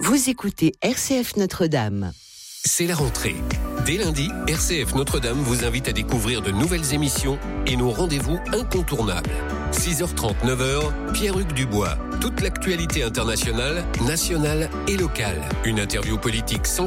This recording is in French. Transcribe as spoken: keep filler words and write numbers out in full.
Vous écoutez R C F Notre-Dame. C'est la rentrée. Dès lundi, R C F Notre-Dame vous invite à découvrir de nouvelles émissions et nos rendez-vous incontournables. six heures trente, neuf heures, Pierre-Hugues Dubois. Toute l'actualité internationale, nationale et locale. Une interview politique sans